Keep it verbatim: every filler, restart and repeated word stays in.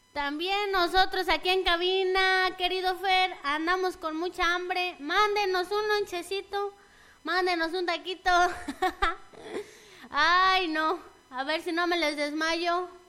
También nosotros aquí en cabina, querido Fer, andamos con mucha hambre. Mándenos un lonchecito, mándenos un taquito. Ay, no, a ver si no me les desmayo.